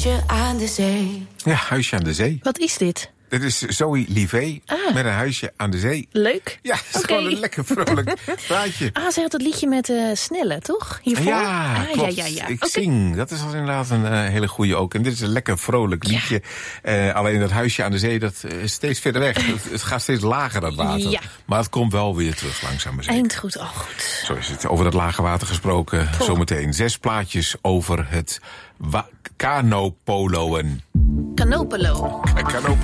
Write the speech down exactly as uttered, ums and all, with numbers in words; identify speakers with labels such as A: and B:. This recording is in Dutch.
A: Huisje aan de zee.
B: Ja, Huisje aan de Zee.
C: Wat is dit?
B: Dit is Zoe Livet
C: Ah.
B: met een huisje aan de zee.
C: Leuk.
B: Ja, het is
C: Oké.
B: gewoon een lekker vrolijk praatje.
C: Ah, zij had het liedje met uh, Snelle, toch? Hiervoor?
B: Ja,
C: ah,
B: klopt.
C: Ja, ja, ja.
B: Ik
C: Okay.
B: zing. Dat is al inderdaad een uh, hele goeie ook. En dit is een lekker vrolijk liedje. Ja. Uh, alleen dat huisje aan de zee, dat is steeds verder weg. het, het gaat steeds lager, dat water.
C: Ja.
B: Maar het komt wel weer terug langzaam.
C: Eind goed, al goed.
B: Zo is het. Over dat lage water gesproken.
C: Poh.
B: Zometeen zes plaatjes over het wa- kanopoloen.
C: Canopolo.
B: Kanopoloen.